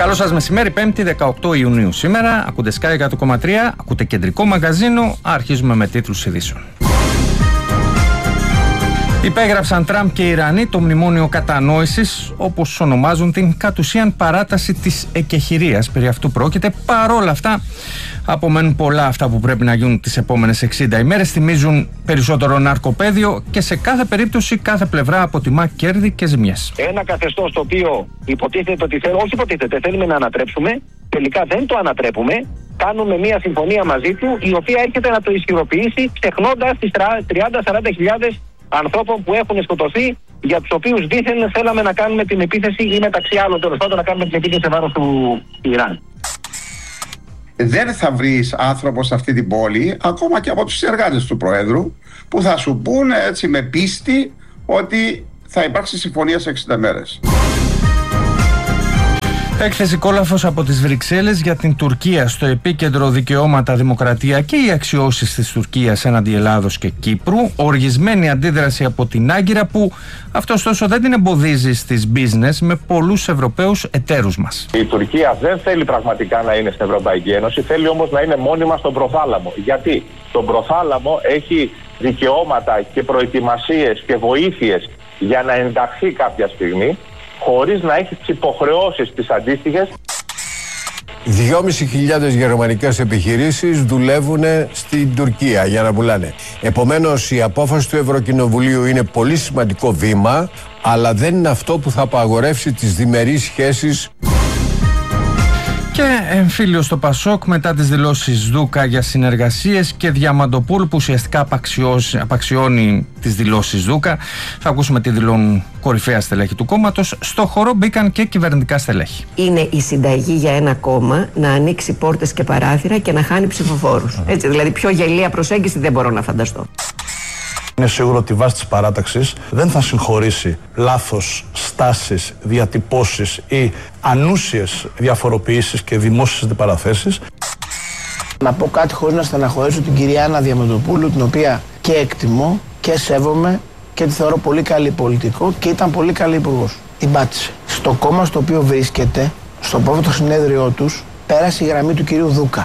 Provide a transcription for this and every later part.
Καλό σας μεσημέρι, 5η 18 Ιουνίου σήμερα. Ακούτε Sky 100,3, ακούτε κεντρικό μαγαζίνο. Αρχίζουμε με τίτλους ειδήσεων. Υπέγραψαν Τραμπ και Ιρανοί το μνημόνιο κατανόησης, όπως ονομάζουν την κατ' ουσίαν παράταση της εκεχηρίας. Περί αυτού πρόκειται. Παρόλα αυτά, απομένουν πολλά αυτά που πρέπει να γίνουν τις επόμενες 60 ημέρες. Θυμίζουν περισσότερο ναρκοπαίδιο και σε κάθε περίπτωση κάθε πλευρά αποτιμά κέρδη και ζημιές. Ένα καθεστώς το οποίο υποτίθεται ότι θέλουμε να ανατρέψουμε, τελικά δεν το ανατρέπουμε. Κάνουμε μια συμφωνία μαζί του, η οποία έρχεται να το ισχυροποιήσει, ξεχνώντας τις 30-40 χιλιάδες ανθρώπων που έχουν σκοτωθεί, για τους οποίους δήθεν θέλαμε να κάνουμε την επίθεση ή μεταξύ άλλων τέλος πάντων να κάνουμε την επίθεση σε βάρος του Ιράν. Δεν θα βρεις άνθρωπο σε αυτή την πόλη, ακόμα και από τους συνεργάτες του Προέδρου, που θα σου πούνε έτσι με πίστη ότι θα υπάρξει συμφωνία σε 60 μέρες. Έκθεση κόλαφος από τις Βρυξέλλες για την Τουρκία. Στο επίκεντρο δικαιώματα, δημοκρατία και οι αξιώσεις της Τουρκίας έναντι Ελλάδος και Κύπρου. Οργισμένη αντίδραση από την Άγκυρα, που αυτό ωστόσο δεν την εμποδίζει στις business με πολλούς Ευρωπαίους εταίρους μας. Η Τουρκία δεν θέλει πραγματικά να είναι στην Ευρωπαϊκή Ένωση, θέλει όμως να είναι μόνιμα στον προθάλαμο. Γιατί στον προθάλαμο έχει δικαιώματα και προετοιμασίες και βοήθειες για να ενταχθεί κάποια στιγμή, χωρίς να έχει τις υποχρεώσεις τις αντίστοιχες. 2.500 γερμανικές επιχειρήσεις δουλεύουν στην Τουρκία για να πουλάνε. Επομένως, η απόφαση του Ευρωκοινοβουλίου είναι πολύ σημαντικό βήμα, αλλά δεν είναι αυτό που θα απαγορεύσει τις διμερείς σχέσεις. Και εμφύλιο στο Πασόκ μετά τις δηλώσεις Δούκα για συνεργασίες και Διαμαντοπούλου, που ουσιαστικά απαξιώνει τις δηλώσεις Δούκα. Θα ακούσουμε τι δηλώνουν κορυφαία στελέχη του κόμματος. Στο χώρο μπήκαν και κυβερνητικά στελέχη. Είναι η συνταγή για ένα κόμμα να ανοίξει πόρτες και παράθυρα και να χάνει ψηφοφόρους. Έτσι, δηλαδή πιο γελία προσέγγιση δεν μπορώ να φανταστώ. Είναι σίγουρο ότι η βάση της παράταξης δεν θα συγχωρήσει λάθος στάσεις, διατυπώσεις ή ανούσιες διαφοροποιήσεις και δημόσιες αντιπαραθέσεις. Να πω κάτι χωρίς να στεναχωρήσω την κυρία Άννα Διαμαντοπούλου, την οποία και εκτιμώ και σέβομαι και τη θεωρώ πολύ καλή πολιτικό και ήταν πολύ καλή υπουργός. Την πάτησε. Στο κόμμα στο οποίο βρίσκεται, στο πρώτο συνέδριό τους, πέρασε η γραμμή του κυρίου Δούκα.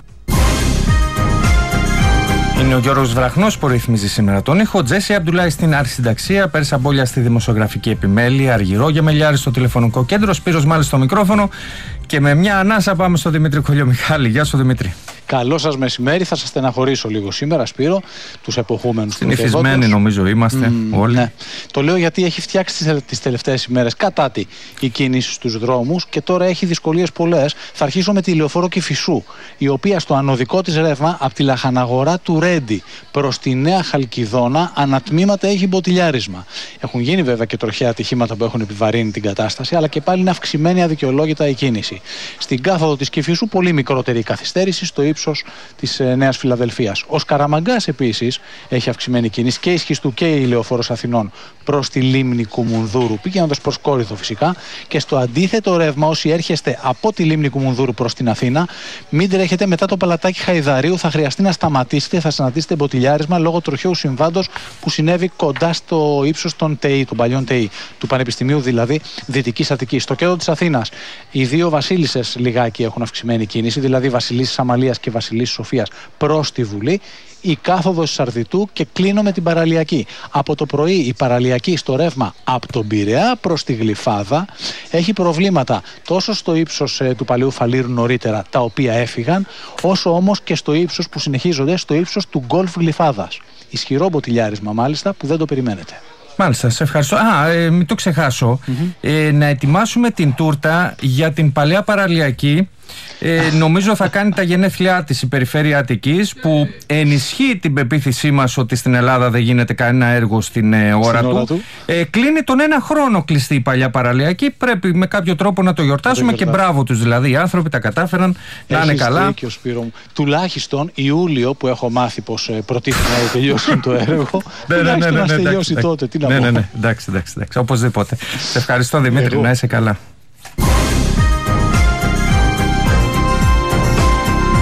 Είναι ο Γιώργος Βραχνός που ρυθμίζει σήμερα τον ήχο. Τζέσι Αμπτουλάη στην αρχισυνταξία. Πέρσα Μπόλια στη δημοσιογραφική επιμέλεια. Αργυρό Γεμελιάρη στο τηλεφωνικό κέντρο. Σπύρος Μάλης στο μικρόφωνο. Και με μια ανάσα πάμε στο Δημήτρη Κολιομιχάλη. Γεια σου, Δημήτρη. Καλό σας μεσημέρι. Θα σας στεναχωρήσω λίγο σήμερα, Σπύρο, τους εποχούμενους. Συνηθισμένοι νομίζω είμαστε όλοι. Ναι. Το λέω γιατί έχει φτιάξει τις τελευταίες ημέρες κατά η κίνηση στους δρόμους και τώρα έχει δυσκολίες πολλές. Θα αρχίσω με τη λεωφόρο Κηφισού, η οποία στο ανωδικό της ρεύμα από τη λαχαναγορά του Ρέντι προς τη Νέα Χαλκιδόνα ανατμήματα έχει μποτιλιάρισμα. Έχουν γίνει βέβαια και τροχαία ατυχήματα που έχουν επιβαρύνει την κατάσταση, αλλά και πάλι είναι αυξημένη αδικαιολόγητα η κίνηση. Στην κάθοδο της Κηφισού πολύ μικρότερη η καθυστέρηση στο ύψος της Νέας Φιλαδελφίας. Ο Σκαραμαγκάς επίσης έχει αυξημένη κίνηση και η Σχιστού και η Λεωφόρος Αθηνών προς τη λίμνη Κουμουνδούρου, πηγαίνοντας προς Κόρινθο φυσικά. Και στο αντίθετο ρεύμα, όσοι έρχεστε από τη λίμνη Κουμουνδούρου προς την Αθήνα, μην τρέχετε μετά το παλατάκι Χαϊδαρίου, θα χρειαστεί να σταματήσετε, θα συναντήσετε μποτιλιάρισμα λόγω τροχαίου συμβάντος που συνέβη κοντά στο ύψος των ΤΕΗ, των παλιών ΤΕΗ, του Πανεπιστημίου δηλαδή Δυτικής Αττικής. Στο κέντρο της Αθήνας, οι δύο Βασίλισσες λιγάκι έχουν αυξημένη κίνηση, δηλαδή Βασιλίσσης Αμαλίας και Βασιλίσσης Σοφίας προς τη Βουλή. Η κάθοδος Σαρδιτού και κλείνω με την παραλιακή. Από το πρωί η παραλιακή στο ρεύμα από τον Πειραιά προς τη Γλυφάδα έχει προβλήματα τόσο στο ύψος του Παλαιού Φαλήρου νωρίτερα, τα οποία έφυγαν, όσο όμως και στο ύψος που συνεχίζονται, στο ύψος του Γκολφ Γλυφάδας. Ισχυρό μποτιλιάρισμα μάλιστα που δεν το περιμένετε. Μάλιστα, σε ευχαριστώ. Μην το ξεχάσω. Να ετοιμάσουμε την τούρτα για την παλαιά παραλιακή. Νομίζω θα κάνει τα γενέθλιά της η Περιφέρεια Αττικής, που ενισχύει την πεποίθησή μας ότι στην Ελλάδα δεν γίνεται κανένα έργο στην ώρα του. Κλείνει τον ένα χρόνο κλειστή η παλιά παραλιακή. Πρέπει με κάποιο τρόπο να το γιορτάσουμε και μπράβο τους, δηλαδή οι άνθρωποι τα κατάφεραν. Να είναι καλά. Δίκιο, Σπύρο μου. Τουλάχιστον Ιούλιο που έχω μάθει πως προτίθεται να τελειώσει το έργο. Τουλάχιστον να τελειώσει τότε. Τι να πω. Ναι, εντάξει, οπωσδήποτε. Σε ευχαριστώ, Δημήτρη, να είσαι καλά.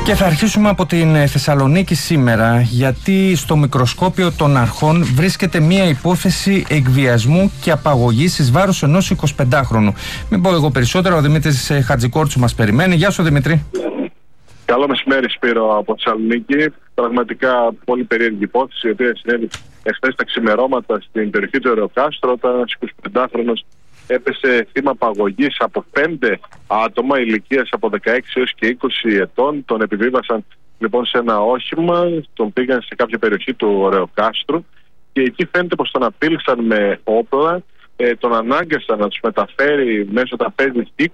Και θα αρχίσουμε από την Θεσσαλονίκη σήμερα, γιατί στο μικροσκόπιο των αρχών βρίσκεται μια υπόθεση εκβιασμού και απαγωγής εις βάρος ενός 25χρονου. Μην πω εγώ περισσότερο, ο Δημήτρης Χατζικόρτσου μας περιμένει. Γεια σου, Δημήτρη. Καλό μεσημέρι, Σπύρο, από Θεσσαλονίκη. Πραγματικά πολύ περίεργη υπόθεση, η οποία συνέβη εχθές τα ξημερώματα στην περιοχή του Ερεοκάστρο, όταν ένας 25χρονος έπεσε θύμα απαγωγής από 5 άτομα ηλικίας από 16 έως και 20 ετών. Τον επιβίβασαν λοιπόν σε ένα όχημα, τον πήγαν σε κάποια περιοχή του Ωρεοκάστρου και εκεί φαίνεται πως τον απείλησαν με όπλα, τον ανάγκασαν να τους μεταφέρει μέσω τραπέζης 20.000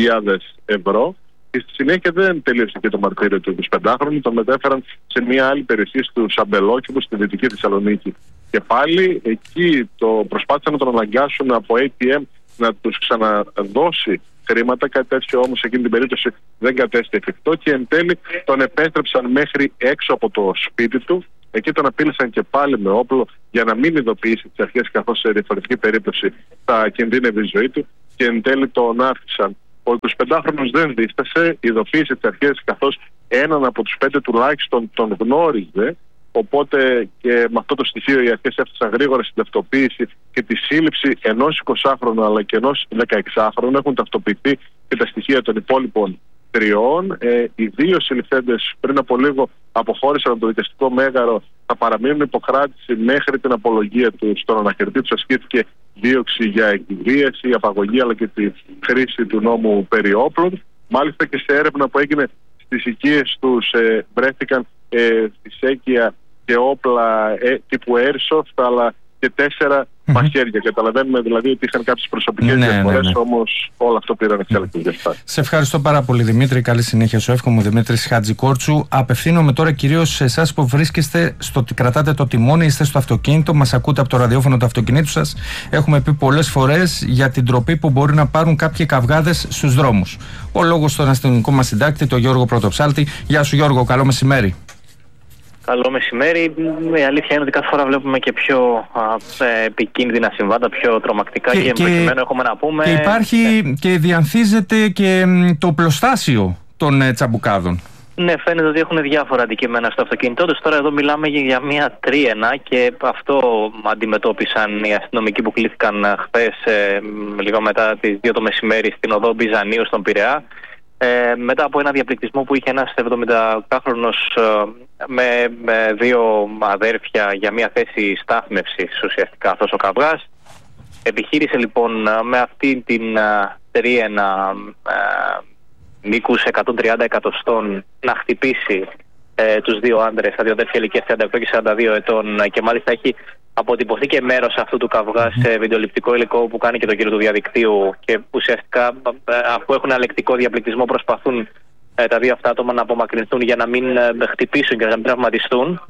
ευρώ και στη συνέχεια δεν τελείωσε και το μαρτύριο του 25χρονου, τον μετέφεραν σε μια άλλη περιοχή του Σαμπελόκηπου στη Δυτική Θεσσαλονίκη. Και πάλι εκεί προσπάθησαν να τον αναγκάσουν από ATM να τους ξαναδώσει χρήματα. Κάτι τέτοιο όμως εκείνη την περίπτωση δεν κατέστη εφικτό και εν τέλει τον επέστρεψαν μέχρι έξω από το σπίτι του. Εκεί τον απείλησαν και πάλι με όπλο για να μην ειδοποιήσει τις αρχές, καθώς σε διαφορετική περίπτωση θα κινδύνευε η ζωή του, και εν τέλει τον άφησαν. Ο 25χρονος δεν δίστασε, ειδοποίησε τις αρχές, καθώς έναν από τους 5 τουλάχιστον τον γνώριζε. Οπότε και με αυτό το στοιχείο οι αρχές έφτασαν γρήγορα στην ταυτοποίηση και τη σύλληψη ενός 20χρονου αλλά και ενός 16χρονου. Έχουν ταυτοποιηθεί και τα στοιχεία των υπόλοιπων 3. Οι 2 συλληφθέντες πριν από λίγο αποχώρησαν από το δικαστικό μέγαρο. Θα παραμείνουν υποκράτηση μέχρι την απολογία του. Στον αναχαιρετή τους ασκήθηκε δίωξη για εκβίαση, απαγωγή αλλά και τη χρήση του νόμου περί όπλων. Μάλιστα και σε έρευνα που έγινε στις οικίες τους βρέθηκαν φυσέκια και όπλα τύπου Airsoft, αλλά και 4 μαχαίρια. Καταλαβαίνουμε δηλαδή ότι είχαν κάποιες προσωπικές διαφορές, όμως όλο αυτό πήραν εξέλιξη για αυτά. Σε ευχαριστώ πάρα πολύ, Δημήτρη. Καλή συνέχεια σου εύχομαι. Δημήτρης Χατζικόρτσου. Απευθύνομαι τώρα κυρίως σε εσάς που βρίσκεστε κρατάτε το τιμόνι, είστε στο αυτοκίνητο, μας ακούτε από το ραδιόφωνο του αυτοκινήτου σας. Έχουμε πει πολλές φορές για την τροπή που μπορεί να πάρουν κάποιοι καυγάδες στους δρόμους. Ο λόγος στον αστυνομικό μας συντάκτη, τον Γιώργο Πρωτοψάλτη. Γεια σου, Γιώργο, καλό μεσημέρι. Καλό μεσημέρι. Η αλήθεια είναι ότι κάθε φορά βλέπουμε και πιο επικίνδυνα συμβάντα, πιο τρομακτικά και προκειμένου έχουμε να πούμε. Και υπάρχει και διανθίζεται και το πλωστάσιο των τσαμπουκάδων. Ναι, φαίνεται ότι έχουν διάφορα αντικείμενα στο αυτοκίνητό τους. Τώρα εδώ μιλάμε για μια τρίαινα και αυτό αντιμετώπισαν οι αστυνομικοί που κλήθηκαν χθες λίγο μετά τις 2 το μεσημέρι στην οδό Μπιζανίου στον Πειραιά. Μετά από ένα διαπληκτισμό που είχε ένας 70χρονος με 2 αδέρφια για μια θέση στάθμευσης, ουσιαστικά αυτός ο καυγάς. Επιχείρησε λοιπόν με αυτή την τρίαινα μήκους 130 εκατοστών να χτυπήσει τους 2 άντρες, τα 2 αδέρφια ηλικίας 38 και 42 ετών, και μάλιστα έχει αποτυπωθεί και μέρος αυτού του καυγά σε βιντεοληπτικό υλικό που κάνει και το κύριο του διαδικτύου, και ουσιαστικά αφού έχουν αλεκτικό διαπληκτισμό προσπαθούν τα 2 αυτά άτομα να απομακρυνθούν για να μην χτυπήσουν και να μην τραυματιστούν.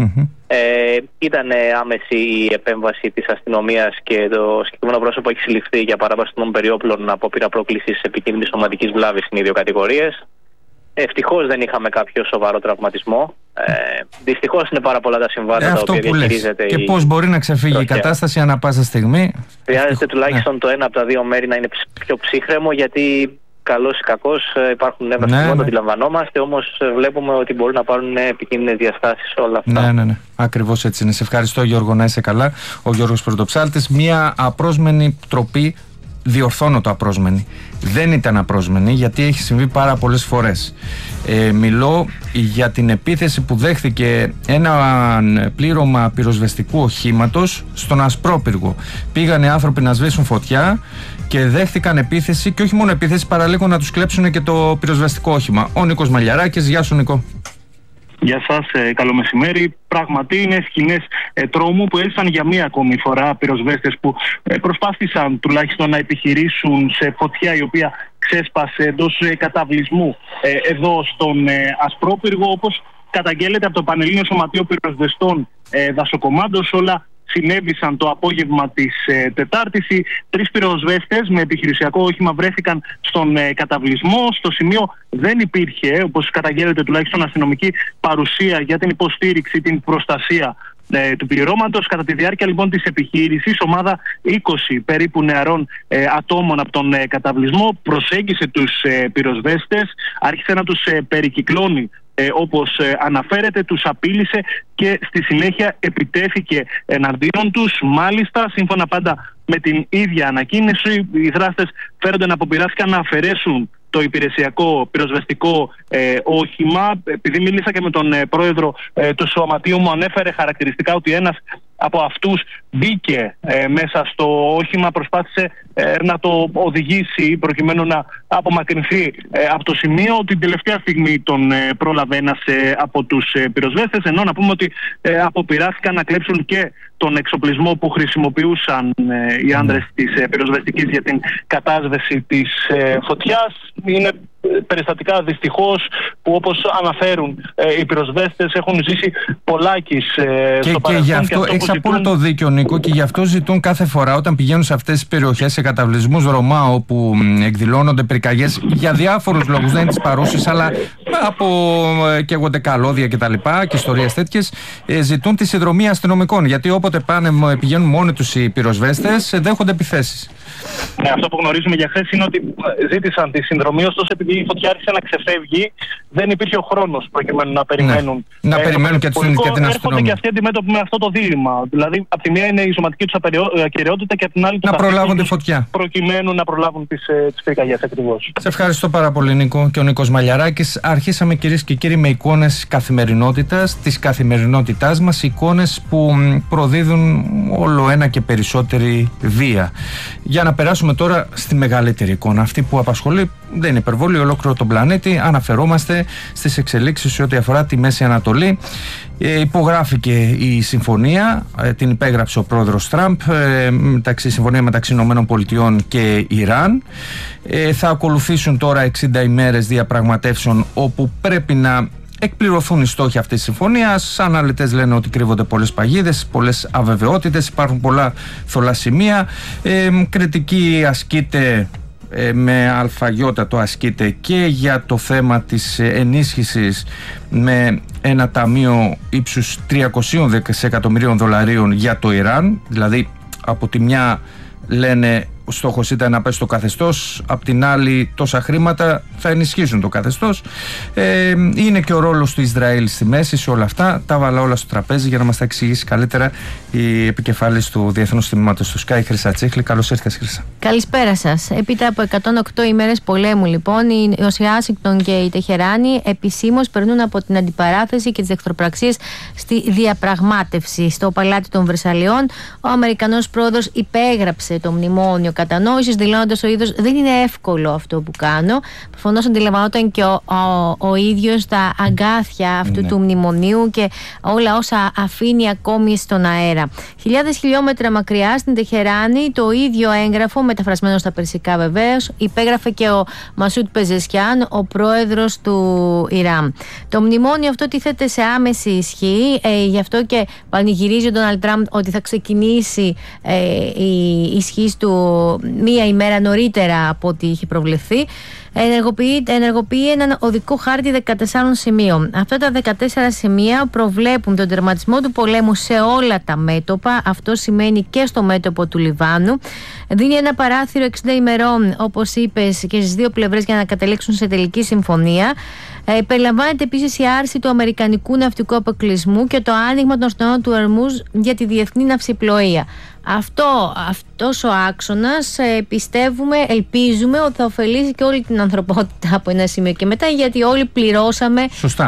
Ήταν άμεση η επέμβαση της αστυνομίας και το συγκεκριμένο πρόσωπο έχει συλληφθεί για παράβαση των περιόπλων, απόπειρα πρόκλησης επικίνδυνης σωματικής βλάβης στην ίδιο κατηγορίες. Ευτυχώς δεν είχαμε κάποιο σοβαρό τραυματισμό. Δυστυχώς είναι πάρα πολλά τα συμβάντα τα οποία διαχειρίζεται. Και πώς μπορεί να ξεφύγει η κατάσταση ανά πάσα στιγμή. Χρειάζεται τουλάχιστον το ένα από τα 2 μέρη να είναι πιο ψύχρεμο, γιατί καλώς ή κακώς υπάρχουν νεύρα στο σημείο, το αντιλαμβανόμαστε, όμως βλέπουμε ότι μπορούν να πάρουν επικίνδυνες διαστάσεις όλα αυτά. Ναι. Ακριβώς έτσι είναι. Σε ευχαριστώ, Γιώργο, να είσαι καλά. Ο Γιώργος Πρωτοψάλτης. Μια απρόσμενη τροπή. Διορθώνω το απρόσμενη. Δεν ήταν απρόσμενη, γιατί έχει συμβεί πάρα πολλές φορές. Μιλώ για την επίθεση που δέχθηκε ένα πλήρωμα πυροσβεστικού οχήματος στον Ασπρόπυργο. Πήγανε άνθρωποι να σβήσουν φωτιά και δέχτηκαν επίθεση, και όχι μόνο επίθεση, παραλίγο να τους κλέψουν και το πυροσβεστικό όχημα. Ο Νίκος Μαλιαράκης. Γεια σου, Νίκο. Γεια σας, καλό μεσημέρι. Πραγματι είναι σκηνές τρόμου που έλυσαν για μία ακόμη φορά πυροσβέστες που προσπάθησαν τουλάχιστον να επιχειρήσουν σε φωτιά η οποία ξέσπασε εντός καταβλισμού εδώ στον Ασπρόπυργο, όπως καταγγέλλεται από το Πανελλήνιο Σωματείο Πυροσβεστών Δασοκομάντος. Όλα συνέβησαν το απόγευμα της Τετάρτης. Οι 3 πυροσβέστες με επιχειρησιακό όχημα βρέθηκαν στον καταβλισμό. Στο σημείο δεν υπήρχε, όπως καταγγέλλεται τουλάχιστον, αστυνομική παρουσία για την υποστήριξη, την προστασία του πληρώματος. Κατά τη διάρκεια λοιπόν της επιχείρησης, ομάδα 20 περίπου νεαρών ατόμων από τον καταβλισμό προσέγγισε τους πυροσβέστες, άρχισε να τους περικυκλώνει όπως αναφέρεται, τους απείλησε και στη συνέχεια επιτέθηκε εναντίον τους. Μάλιστα, σύμφωνα πάντα με την ίδια ανακοίνωση, οι δράστες φέρονται να αποπειράθηκαν να αφαιρέσουν το υπηρεσιακό πυροσβεστικό όχημα. Επειδή μίλησα και με τον πρόεδρο του σωματείου, μου ανέφερε χαρακτηριστικά ότι ένας από αυτούς μπήκε μέσα στο όχημα, προσπάθησε να το οδηγήσει προκειμένου να απομακρυνθεί από το σημείο. Την τελευταία στιγμή τον πρόλαβε ένας από τους πυροσβέστες, ενώ να πούμε ότι αποπειράθηκαν να κλέψουν και τον εξοπλισμό που χρησιμοποιούσαν οι άνδρες της πυροσβεστικής για την κατάσβεση της φωτιάς. Είναι περιστατικά δυστυχώς που, όπως αναφέρουν οι πυροσβέστες, έχουν ζήσει πολλάκις στο παρελθόν. Και γι' αυτό έχεις απόλυτο δίκιο, Νίκο, και γι' αυτό ζητούν κάθε φορά όταν πηγαίνουν σε αυτές τις περιοχές, σε καταβλισμούς Ρωμά, όπου εκδηλώνονται πυρκαγιές για διάφορους λόγους, δεν είναι τις παρούσεις, αλλά καίγονται καλώδια κτλ. Και ιστορίες τέτοιες, ζητούν τη συνδρομή αστυνομικών. Γιατί όποτε πηγαίνουν μόνοι τους οι πυροσβέστες, δέχονται επιθέσεις. Ναι, αυτό που γνωρίζουμε για χθες είναι ότι ζήτησαν τη συνδρομή, ωστόσο επειδή η φωτιά άρχισε να ξεφεύγει, δεν υπήρχε ο χρόνος προκειμένου να περιμένουν. Ναι, να περιμένουν και την αστυνομία. Έρχονται και αυτοί αντιμέτωποι με αυτό το δίλημμα. Δηλαδή, από τη μία είναι η σωματική τους ακεραιότητα και από την άλλη να προλάβουν τη φωτιά. Προκειμένου να προλάβουν τις πυρκαγιές ακριβώς. Σε ευχαριστώ πάρα πολύ, Νίκο, και ο Νίκος Μαλιαράκης. Αρχίσαμε, κυρίες και κύριοι, με εικόνες καθημερινότητας, της καθημερινότητάς μας, εικόνες που προδίδουν όλο ένα και περισσότερη βία. Για να περάσουμε τώρα στη μεγαλύτερη εικόνα, αυτή που απασχολεί, δεν είναι υπερβολή, ολόκληρο τον πλανήτη. Αναφερόμαστε στις εξελίξεις σε ό,τι αφορά τη Μέση Ανατολή. Υπογράφηκε η συμφωνία, την υπέγραψε ο πρόεδρος Τραμπ, συμφωνία μεταξύ ΗΠΑ και Ιράν. Θα ακολουθήσουν τώρα 60 ημέρες διαπραγματεύσεων, όπου πρέπει να εκπληρωθούν οι στόχοι αυτής της συμφωνίας. Αναλυτές λένε ότι κρύβονται πολλές παγίδες, πολλές αβεβαιότητες, υπάρχουν πολλά θολά σημεία. Κριτική ασκείται, με αλφαγιώτα ασκείται, και για το θέμα της ενίσχυσης με ένα ταμείο ύψους 300 δισεκατομμυρίων δολαρίων για το Ιράν. Δηλαδή, από τη μια λένε ο στόχος ήταν να πέσει το καθεστώς, απ' την άλλη τόσα χρήματα θα ενισχύσουν το καθεστώς. Είναι και ο ρόλος του Ισραήλ στη μέση σε όλα αυτά. Τα βάλα όλα στο τραπέζι για να μας τα εξηγήσει καλύτερα η επικεφάλης του Διεθνούς Τμήματος του ΣΚΑΙ, Χρύσα Τσίχλη. Καλώς ήρθες, Χρύσα. Καλησπέρα σας. Έπειτα από 108 ημέρες πολέμου, λοιπόν, η Ουάσιγκτον και η Τεχεράνη επισήμως περνούν από την αντιπαράθεση και τις εχθροπραξίες στη διαπραγμάτευση. Στο Παλάτι των Βερσαλιών, ο Αμερικανός πρόεδρος υπέγραψε το μνημόνιο κατανόησης, δηλώνοντας ο ίδιος: δεν είναι εύκολο αυτό που κάνω. Προφανώς αντιλαμβανόταν και ο ίδιος τα αγκάθια αυτού του μνημονίου και όλα όσα αφήνει ακόμη στον αέρα. Χιλιάδες χιλιόμετρα μακριά στην Τεχεράνη, το ίδιο έγγραφο, μεταφρασμένο στα περσικά βεβαίως, υπέγραφε και ο Μασούτ Πεζεσκιάν, ο πρόεδρος του Ιράν. Το μνημόνιο αυτό τίθεται σε άμεση ισχύ, γι' αυτό και πανηγυρίζει ο Ντόναλντ Τραμπ ότι θα ξεκινήσει η ισχύ του μία ημέρα νωρίτερα από ό,τι είχε προβλεφθεί. Ενεργοποιεί έναν οδικό χάρτη 14 σημείων. Αυτά τα 14 σημεία προβλέπουν τον τερματισμό του πολέμου σε όλα τα μέτωπα. Αυτό σημαίνει και στο μέτωπο του Λιβάνου. Δίνει ένα παράθυρο 60 ημερών, όπως είπες, και στις δύο πλευρές για να καταλήξουν σε τελική συμφωνία. Περιλαμβάνεται επίσης η άρση του αμερικανικού ναυτικού αποκλεισμού και το άνοιγμα των στενών του Ορμούζ για τη διεθνή ναυσιπλοεία. Αυτός ο άξονας ελπίζουμε ότι θα ωφελήσει και όλη την ανθρωπότητα από ένα σημείο και μετά, γιατί όλοι πληρώσαμε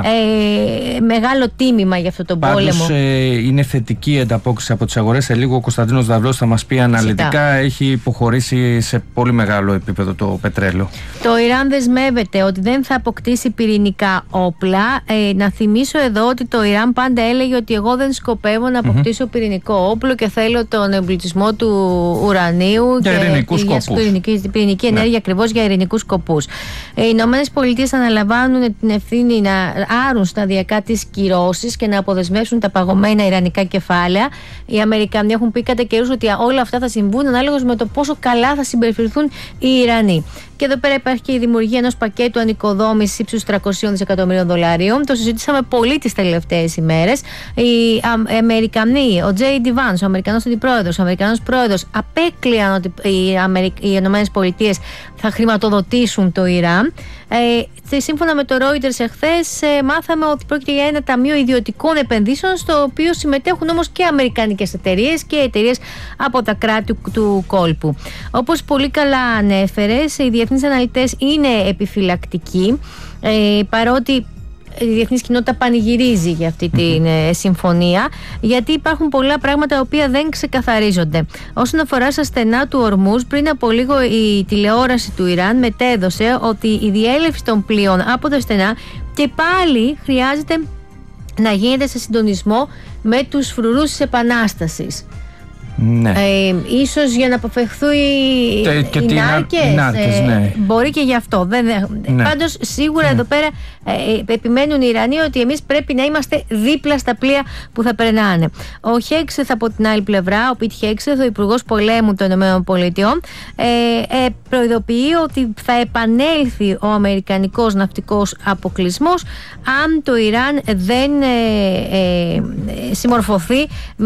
μεγάλο τίμημα για αυτό τον πόλεμο. Είναι θετική ανταπόκριση από τις αγορές. Σε λίγο ο Κωνσταντίνος Δαυλός θα μας πει αναλυτικά. Έχει υποχωρήσει σε πολύ μεγάλο επίπεδο το πετρέλαιο. Το Ιράν δεσμεύεται ότι δεν θα αποκτήσει πυρηνικά όπλα. Να θυμίσω εδώ ότι το Ιράν πάντα έλεγε ότι εγώ δεν σκοπεύω να αποκτήσω πυρηνικό όπλο και θέλω τον εμπλουτισμό του ουρανίου για ειρηνικούς σκοπούς. Πυρηνική ενέργεια ακριβώς για ειρηνικούς σκοπούς. Οι Ηνωμένες Πολιτείες αναλαμβάνουν την ευθύνη να άρουν σταδιακά τις κυρώσεις και να αποδεσμεύσουν τα παγωμένα ιρανικά κεφάλαια. Οι Αμερικανοί έχουν πει κατά καιρούς ότι όλα αυτά θα συμβούν ανάλογα με το πόσο καλά θα συμπεριφερθούν οι Ιρανοί. Και εδώ πέρα υπάρχει και η δημιουργία ενός πακέτου ανοικοδόμησης ύψους 300 δισεκατομμυρίων δολαρίων. Το συζητήσαμε πολύ τις τελευταίες ημέρες. Οι Αμερικανοί, ο J.D. Vance, ο Αμερικανός αντιπρόεδρος, ο Αμερικανός πρόεδρος, απέκλειαν ότι οι Ηνωμένες Πολιτείες θα χρηματοδοτήσουν το Ιράν. Σύμφωνα με το Reuters εχθές μάθαμε ότι πρόκειται για ένα ταμείο ιδιωτικών επενδύσεων, στο οποίο συμμετέχουν όμως και αμερικανικές εταιρείες και εταιρείες από τα κράτη του κόλπου. Όπως πολύ καλά ανέφερες, οι διεθνείς αναλυτές είναι επιφυλακτικοί, παρότι η διεθνής κοινότητα πανηγυρίζει για αυτή τη συμφωνία, γιατί υπάρχουν πολλά πράγματα τα οποία δεν ξεκαθαρίζονται. Όσον αφορά στα στενά του Ορμούζ, πριν από λίγο η τηλεόραση του Ιράν μετέδωσε ότι η διέλευση των πλοίων από τα στενά και πάλι χρειάζεται να γίνεται σε συντονισμό με τους φρουρούς της Επανάστασης. Ναι. Ίσως για να αποφευχθούν οι νάρκες, ναι. Μπορεί και γι' αυτό. Ναι. Πάντως σίγουρα εδώ πέρα επιμένουν οι Ιρανοί ότι εμείς πρέπει να είμαστε δίπλα στα πλοία που θα περνάνε. Ο Χέξεθ από την άλλη πλευρά, ο Πιτ Χέξεθ, ο Υπουργός Πολέμου των ΗΠΑ, προειδοποιεί ότι θα επανέλθει ο αμερικανικός ναυτικός αποκλεισμός αν το Ιράν δεν συμμορφωθεί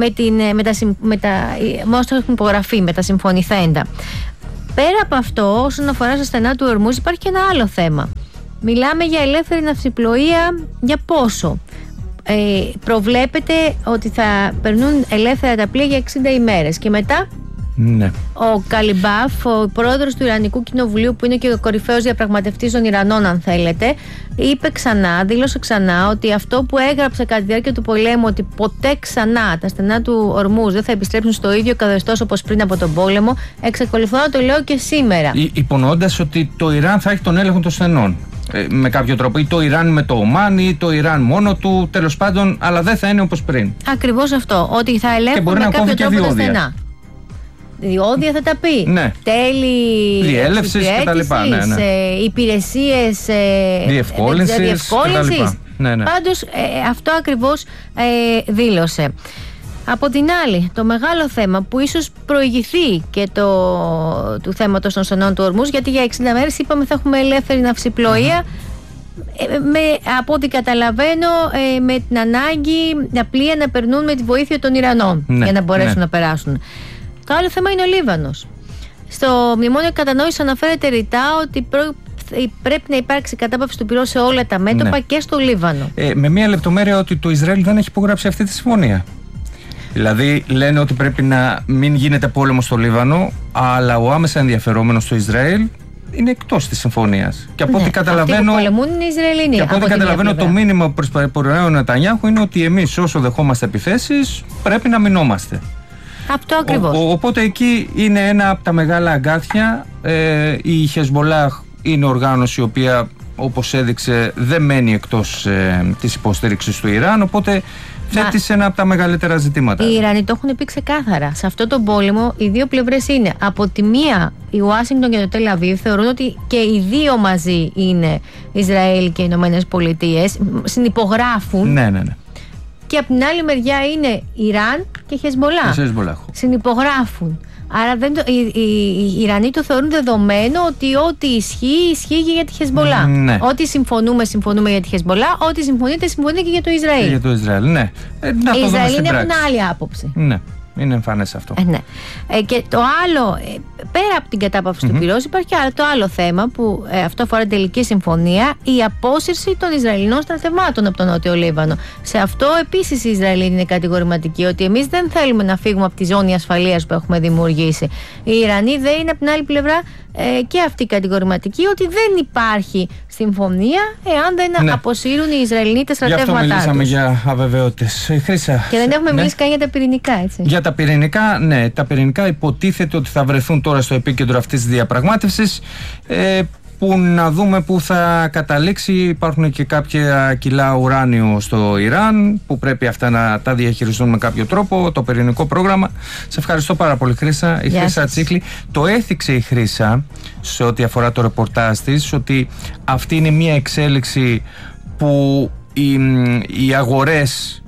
με όσο έχουν υπογραφεί, με τα συμφωνηθέντα. Πέρα από αυτό, όσον αφορά στα στενά του Ορμούζ, υπάρχει και ένα άλλο θέμα. Μιλάμε για ελεύθερη ναυσιπλοεία για πόσο? Προβλέπεται ότι θα περνούν ελεύθερα τα πλοία για 60 ημέρες και μετά ναι. Ο Καλιμπάφ, ο πρόεδρος του Ιρανικού Κοινοβουλίου, που είναι και ο κορυφαίος διαπραγματευτής των Ιρανών, αν θέλετε, δήλωσε ξανά ότι αυτό που έγραψε κατά τη διάρκεια του πολέμου, ότι ποτέ ξανά τα στενά του Ορμούζ δεν θα επιστρέψουν στο ίδιο καθεστώς όπως πριν από τον πόλεμο, εξακολουθώ να το λέω και σήμερα. Υπονοώντας ότι το Ιράν θα έχει τον έλεγχο των στενών. Με κάποιο τρόπο, ή το Ιράν με το Ομάν, ή το Ιράν μόνο του, τέλος πάντων, αλλά δεν θα είναι όπως πριν. Ακριβώς αυτό, ότι θα ελέγχουν με κάποιο τρόπο τα στενά. Διόδια θα τα πει. Ναι. Τέλη διέλευσης κτλ. Ναι. Υπηρεσίες διευκόλυνσης. Ναι. Πάντως αυτό ακριβώς δήλωσε. Από την άλλη, το μεγάλο θέμα που ίσως προηγηθεί και του θέματος των στενών του Ορμούζ, γιατί για 60 μέρες είπαμε θα έχουμε ελεύθερη ναυσιπλοεία, από ό,τι καταλαβαίνω, με την ανάγκη τα πλοία να περνούν με τη βοήθεια των Ιρανών, για να μπορέσουν να περάσουν. Το άλλο θέμα είναι ο Λίβανος. Στο μνημόνιο κατανόησης αναφέρεται ρητά ότι πρέπει να υπάρξει κατάπαυση του πυρός σε όλα τα μέτωπα και στο Λίβανο. Με μία λεπτομέρεια, ότι το Ισραήλ δεν έχει υπογράψει αυτή τη συμφωνία. Δηλαδή λένε ότι πρέπει να μην γίνεται πόλεμο στο Λίβανο, αλλά ο άμεσα ενδιαφερόμενος στο Ισραήλ είναι εκτός της συμφωνίας. Και από ό,τι καταλαβαίνω, αυτοί που πολεμούν είναι Ισραηλινοί. Και από ό,τι καταλαβαίνω, το μήνυμα προς τον Νετανιάχου είναι ότι εμείς, όσο δεχόμαστε επιθέσεις, πρέπει να μεινόμαστε. Αυτό ακριβώς. Οπότε εκεί είναι ένα από τα μεγάλα αγκάθια. Η Χεσμολάχ είναι οργάνωση η οποία, όπως έδειξε, δεν μένει εκτός της υποστήριξης του Ιράν. Οπότε θέτει σε ένα από τα μεγαλύτερα ζητήματα. Οι Ιρανοί το έχουν πει ξεκάθαρα. Σε αυτό τον πόλεμο οι δύο πλευρές είναι. Από τη μία, η Ουάσιγκτον και το Τελ Αβίβ θεωρούν ότι και οι δύο μαζί είναι Ισραήλ και οι Ηνωμένες Πολιτείες. Συνυπογράφουν. Ναι. Και από την άλλη μεριά είναι Ιράν και Χεσμολάχ. Συνυπογράφουν. Άρα οι Ιρανοί το θεωρούν δεδομένο ότι ό,τι ισχύει και για τη Χεσμολάχ. Ναι. Ό,τι συμφωνούμε για τη Χεσμολάχ. Ό,τι συμφωνείτε και για το Ισραήλ. Και για το Ισραήλ, ναι. Οι Ισραηλοί έχουν άλλη άποψη. Ναι. Είναι εμφανές αυτό. Ναι. Και το άλλο, πέρα από την κατάπαυση του πυρός, υπάρχει και το άλλο θέμα που αυτό αφορά την τελική συμφωνία, η απόσυρση των Ισραηλινών στρατευμάτων από τον Νότιο Λίβανο. Σε αυτό επίσης οι Ισραηλοί είναι κατηγορηματικοί, ότι εμείς δεν θέλουμε να φύγουμε από τη ζώνη ασφαλείας που έχουμε δημιουργήσει. Οι Ιρανοί δεν είναι από την άλλη πλευρά και αυτοί κατηγορηματικοί, ότι δεν υπάρχει συμφωνία εάν δεν αποσύρουν οι Ισραηλοί τα στρατεύματά τους. Γι' αυτό μιλήσαμε για αβεβαιότητες. Και δεν έχουμε μιλήσει καν για τα πυρηνικά, έτσι. Για τα πυρηνικά, ναι. Τα πυρηνικά υποτίθεται ότι θα βρεθούν τώρα στο επίκεντρο αυτής της διαπραγμάτευσης, που να δούμε που θα καταλήξει. Υπάρχουν και κάποια κιλά ουράνιου στο Ιράν που πρέπει αυτά να τα διαχειριστούν με κάποιο τρόπο, το πυρηνικό πρόγραμμα. Σε ευχαριστώ πάρα πολύ, Χρύσα. Η Χρύσα Τσίκλη το έθιξε η Χρύσα σε ό,τι αφορά το ρεπορτάζ της, ότι αυτή είναι μια εξέλιξη που οι αγορές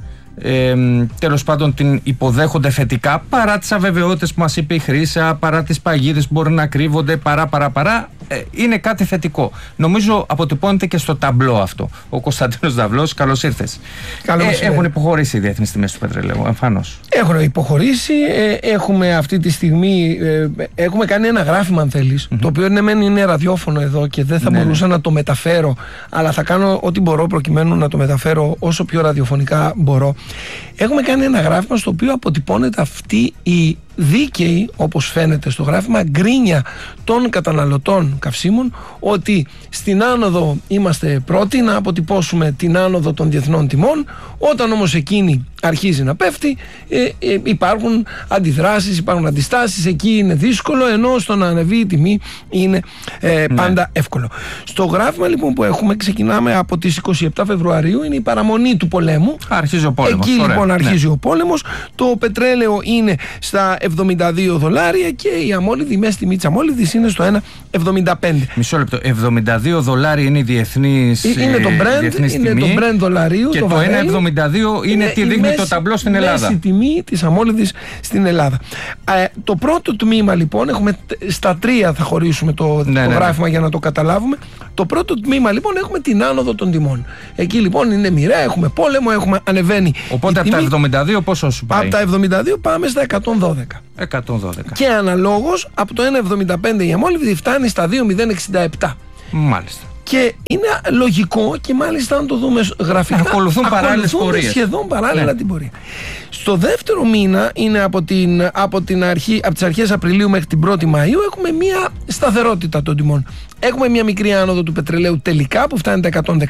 τέλος πάντων την υποδέχονται θετικά, παρά τις αβεβαιότητες που μας είπε η Χρύσα, παρά τις παγίδες που μπορεί να κρύβονται, παρά. είναι κάτι θετικό. Νομίζω αποτυπώνεται και στο ταμπλό αυτό. Ο Κωνσταντίνος Δαυλός, καλώς ήρθες. Έχουν υποχωρήσει οι διεθνείς τιμές του πετρελαίου, εμφανώς. Έχουν υποχωρήσει. Έχουμε αυτή τη στιγμή έχουμε κάνει ένα γράφημα, αν θέλεις, το οποίο είναι ραδιόφωνο εδώ και δεν θα μπορούσα να το μεταφέρω, αλλά θα κάνω ό,τι μπορώ προκειμένου να το μεταφέρω όσο πιο ραδιοφωνικά μπορώ. Έχουμε κάνει ένα γράφημα στο οποίο αποτυπώνεται αυτή η δίκαιη, όπως φαίνεται στο γράφημα, γκρίνια των καταναλωτών καυσίμων, ότι στην άνοδο είμαστε πρώτοι να αποτυπώσουμε την άνοδο των διεθνών τιμών. Όταν όμως εκείνη αρχίζει να πέφτει, υπάρχουν αντιδράσεις, υπάρχουν αντιστάσεις, εκεί είναι δύσκολο, ενώ στο να ανεβεί η τιμή είναι πάντα εύκολο. Στο γράφημα λοιπόν που έχουμε, ξεκινάμε από τις 27 Φεβρουαρίου, είναι η παραμονή του πολέμου. Αρχίζει ο πόλεμος. Εκεί λοιπόν αρχίζει ο πόλεμος. Το πετρέλαιο είναι στα $72 και η αμόλυδη, η μέση τιμή της αμόλυδης είναι στο 1,75. Μισό λεπτό. $72 είναι η διεθνής τιμή. Είναι το Brent δολαρίου. Και το 1,72 είναι τι δείχνει το ταμπλό στην Ελλάδα. Η μέση τιμή της αμόλυδης στην Ελλάδα. Το πρώτο τμήμα λοιπόν, έχουμε στα τρία θα χωρίσουμε το γράφημα για να το καταλάβουμε. Το πρώτο τμήμα λοιπόν έχουμε την άνοδο των τιμών. Εκεί λοιπόν είναι μοιραία, έχουμε πόλεμο, ανεβαίνει. Οπότε από τα 72 πόσο σου πάει? Από τα 72 πάμε στα 112. Και αναλόγως από το 1,75 η αμόλυβδη φτάνει στα 2,067. Μάλιστα. Και είναι λογικό και μάλιστα αν το δούμε γραφικά ακολουθούν παράλληλες πορείες. Σχεδόν παράλληλα την πορεία. Στο δεύτερο μήνα είναι από τις αρχές Απριλίου μέχρι την 1η Μαΐου έχουμε μια σταθερότητα των τιμών. Έχουμε μια μικρή άνοδο του πετρελαίου τελικά που φτάνει τα 116.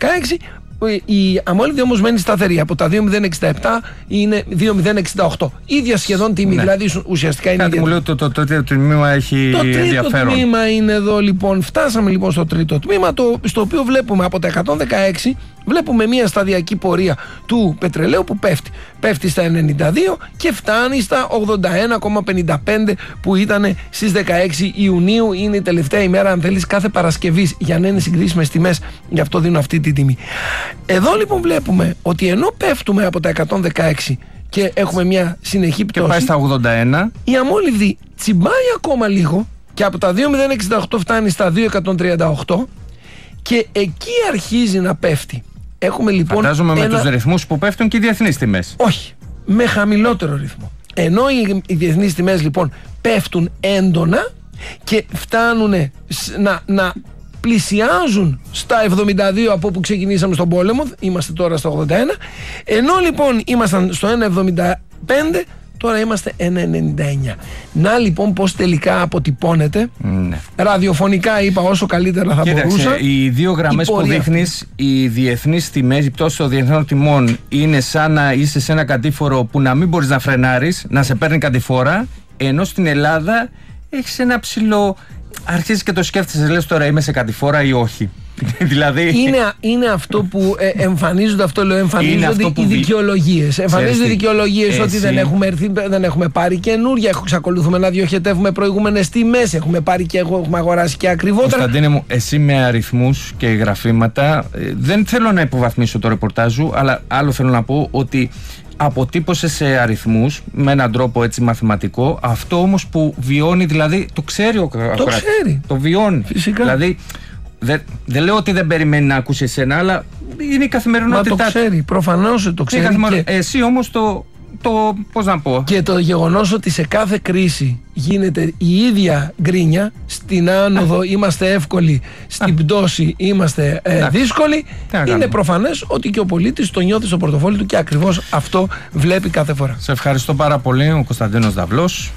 Η αμόλυβδη όμως μένει σταθερή. Από τα 2,067 είναι 2,068. Ίδια σχεδόν τιμή. Δηλαδή ουσιαστικά είναι. Κάτι μου λέει ότι το τρίτο τμήμα έχει ενδιαφέρον. Το τρίτο τμήμα είναι εδώ λοιπόν. Φτάσαμε λοιπόν στο τρίτο τμήμα, στο οποίο βλέπουμε από τα 116 βλέπουμε μια σταδιακή πορεία του πετρελαίου που πέφτει στα 92 και φτάνει στα 81,55 που ήταν στις 16 Ιουνίου. Είναι η τελευταία ημέρα, αν θέλεις, κάθε Παρασκευής, για να είναι συγκρίσιμες τιμές, γι' αυτό δίνω αυτή τη τιμή. Εδώ λοιπόν βλέπουμε ότι ενώ πέφτουμε από τα 116 και έχουμε μια συνεχή πτώση και πάει στα 81, η αμόλυβδη τσιμπάει ακόμα λίγο και από τα 2,068 φτάνει στα 2,138 και εκεί αρχίζει να πέφτει. Έχουμε λοιπόν φαντάζομαι με τους ρυθμούς που πέφτουν και οι διεθνείς τιμές. Όχι, με χαμηλότερο ρυθμό. Ενώ οι διεθνείς τιμές λοιπόν πέφτουν έντονα και φτάνουν να πλησιάζουν στα 72 από όπου ξεκινήσαμε στον πόλεμο, είμαστε τώρα στα 81, ενώ λοιπόν ήμασταν στο 1,75, τώρα είμαστε 1,99. Να λοιπόν πως τελικά αποτυπώνεται. Ραδιοφωνικά είπα όσο καλύτερα θα μπορούσα. Οι δύο γραμμές που δείχνεις, οι διεθνείς τιμές, η πτώση των διεθνών τιμών, είναι σαν να είσαι σε ένα κατήφορο που να μην μπορείς να φρενάρεις, να σε παίρνει κατηφόρα, ενώ στην Ελλάδα έχεις ένα ψηλό. Αρχίζεις και το σκέφτεσαι, λες τώρα είμαι σε κατηφόρα ή όχι. Δηλαδή... είναι αυτό που εμφανίζονται, εμφανίζονται οι δικαιολογίες. Εμφανίζονται οι δικαιολογίες ότι δεν έχουμε έρθει, δεν έχουμε πάρει καινούρια, εξακολουθούμε να διοχετεύουμε προηγούμενες τιμές, έχουμε πάρει και έχουμε αγοράσει και ακριβότερα. Κωνσταντίνε μου, εσύ με αριθμούς και γραφήματα, δεν θέλω να υποβαθμίσω το ρεπορτάζ σου, αλλά άλλο θέλω να πω ότι αποτύπωσε σε αριθμούς με έναν τρόπο έτσι μαθηματικό, αυτό όμως που βιώνει, δηλαδή το ξέρει ο κράτος. Το ξέρει. Το βιώνει. Φυσικά. Δηλαδή δεν λέω ότι δεν περιμένει να ακούσει εσένα, αλλά είναι η καθημερινότητά. Μα το ξέρει, προφανώς το ξέρει. Και... Εσύ όμως πώς να πω. Και το γεγονός ότι σε κάθε κρίση γίνεται η ίδια γκρίνια, στην άνοδο είμαστε εύκολοι, στην πτώση είμαστε δύσκολοι, είναι προφανές ότι και ο πολίτης το νιώθει στο πορτοφόλι του και ακριβώς αυτό βλέπει κάθε φορά. Σε ευχαριστώ πάρα πολύ, ο Κωνσταντίνος Δαυλός.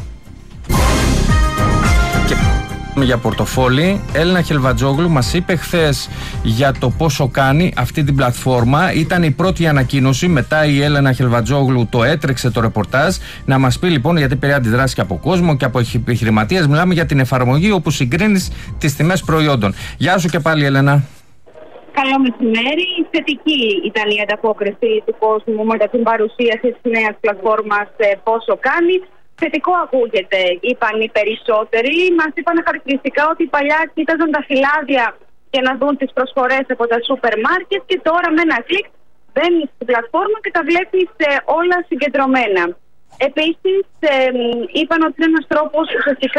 Για πορτοφόλι, Έλενα Χελβατζόγλου μας είπε χθες για το πόσο κάνει αυτή την πλατφόρμα. Ήταν η πρώτη ανακοίνωση, μετά η Έλενα Χελβατζόγλου το έτρεξε το ρεπορτάζ. Να μας πει λοιπόν, γιατί πήρε αντιδράσει και από κόσμο και από επιχειρηματίες, μιλάμε για την εφαρμογή όπου συγκρίνεις τις τιμές προϊόντων. Γεια σου και πάλι, Έλενα. Καλό μεσημέρι. Θετική ήταν η ανταπόκριση του κόσμου μετά την παρουσίαση της νέας πλατφόρμας πόσο κάνει. Θετικό ακούγεται, είπαν οι περισσότεροι. Μας είπαν χαρακτηριστικά ότι παλιά κοίταζαν τα φυλάδια για να δουν τις προσφορές από τα σούπερ μάρκετ και τώρα με ένα κλικ μπαίνεις στην πλατφόρμα και τα βλέπεις όλα συγκεντρωμένα. Επίσης είπαν ότι είναι ένας τρόπος ουσιαστικά